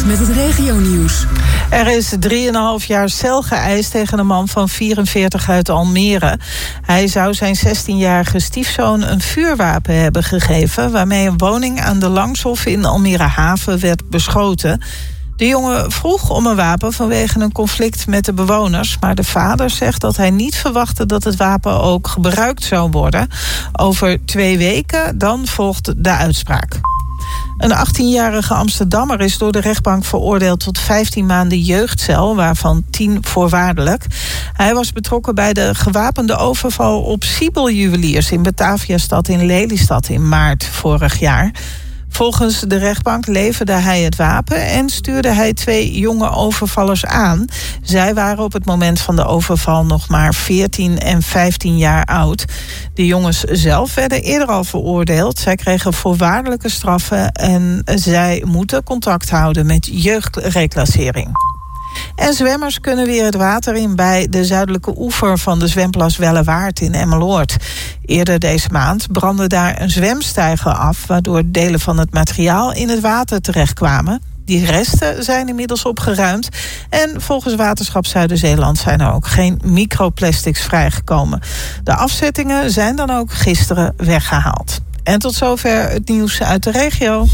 met het regionieuws. Er is 3,5 jaar cel geëist tegen een man van 44 uit Almere. Hij zou zijn 16-jarige stiefzoon een vuurwapen hebben gegeven, waarmee een woning aan de Langshof in Almere Haven werd beschoten. De jongen vroeg om een wapen vanwege een conflict met de bewoners, maar de vader zegt dat hij niet verwachtte dat het wapen ook gebruikt zou worden. Over 2 weken dan volgt de uitspraak. Een 18-jarige Amsterdammer is door de rechtbank veroordeeld tot 15 maanden jeugdcel, waarvan 10 voorwaardelijk. Hij was betrokken bij de gewapende overval op Siebel-juweliers in Bataviastad in Lelystad in maart vorig jaar. Volgens de rechtbank leverde hij het wapen en stuurde hij 2 jonge overvallers aan. Zij waren op het moment van de overval nog maar 14 en 15 jaar oud. De jongens zelf werden eerder al veroordeeld. Zij kregen voorwaardelijke straffen en zij moeten contact houden met jeugdreclassering. En zwemmers kunnen weer het water in bij de zuidelijke oever van de zwemplas Wellewaard in Emmeloord. Eerder deze maand brandde daar een zwemsteiger af, waardoor delen van het materiaal in het water terechtkwamen. Die resten zijn inmiddels opgeruimd. En volgens Waterschap Zuider-Zeeland zijn er ook geen microplastics vrijgekomen. De afzettingen zijn dan ook gisteren weggehaald. En tot zover het nieuws uit de regio.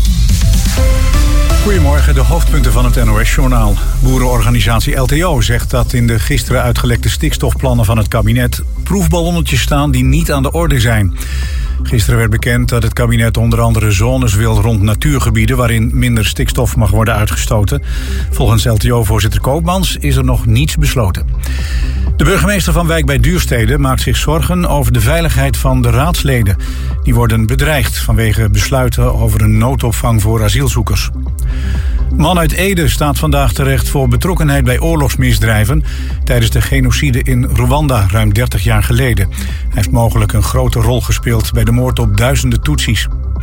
Goedemorgen, de hoofdpunten van het NOS-journaal. Boerenorganisatie LTO zegt dat in de gisteren uitgelekte stikstofplannen van het kabinet proefballonnetjes staan die niet aan de orde zijn. Gisteren werd bekend dat het kabinet onder andere zones wil rond natuurgebieden waarin minder stikstof mag worden uitgestoten. Volgens LTO-voorzitter Koopmans is er nog niets besloten. De burgemeester van Wijk bij Duurstede maakt zich zorgen over de veiligheid van de raadsleden. Die worden bedreigd vanwege besluiten over een noodopvang voor asielzoekers. Man uit Ede staat vandaag terecht voor betrokkenheid bij oorlogsmisdrijven tijdens de genocide in Rwanda ruim 30 jaar geleden. Hij heeft mogelijk een grote rol gespeeld bij de moord op duizenden Tutsis.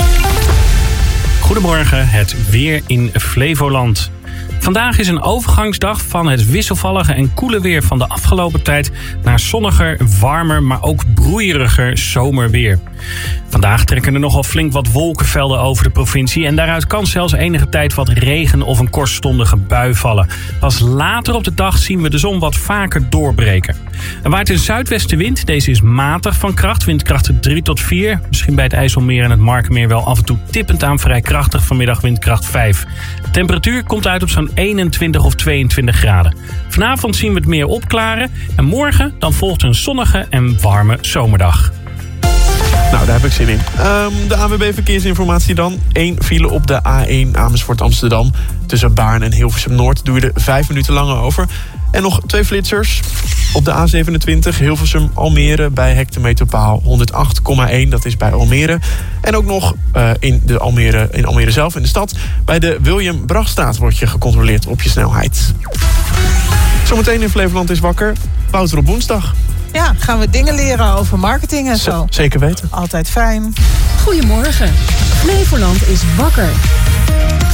Goedemorgen, het weer in Flevoland. Vandaag is een overgangsdag van het wisselvallige en koele weer van de afgelopen tijd naar zonniger, warmer, maar ook broeieriger zomerweer. Vandaag trekken er nogal flink wat wolkenvelden over de provincie en daaruit kan zelfs enige tijd wat regen of een kortstondige bui vallen. Pas later op de dag zien we de zon wat vaker doorbreken. Er waait een zuidwestenwind, deze is matig van kracht, windkracht 3 tot 4. Misschien bij het IJsselmeer en het Markermeer wel af en toe tippend aan vrij krachtig, vanmiddag windkracht 5. De temperatuur komt uit op zo'n 21 of 22 graden. Vanavond zien we het meer opklaren en morgen dan volgt een zonnige en warme zomerdag. Nou, daar heb ik zin in. De ANWB Verkeersinformatie dan. 1 file op de A1 Amersfoort Amsterdam. Tussen Baarn en Hilversum Noord doe je er 5 minuten langer over. En nog 2 flitsers. Op de A27 Hilversum Almere bij hectometerpaal 108,1. Dat is bij Almere. En ook nog in Almere zelf, in de stad. Bij de William Bragstraat word je gecontroleerd op je snelheid. Zometeen in Flevoland is wakker. Wouter op woensdag. Ja, gaan we dingen leren over marketing en zo. Zeker weten. Altijd fijn. Goedemorgen. Flevoland is wakker.